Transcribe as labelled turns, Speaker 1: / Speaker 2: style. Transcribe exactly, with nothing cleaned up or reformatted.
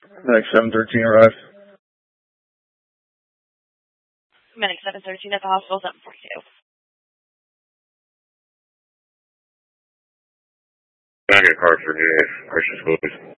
Speaker 1: Medic seven thirteen arrived.
Speaker 2: Medic seven thirteen at the hospital, seven forty-two.
Speaker 3: Can I get cards for Christian schools?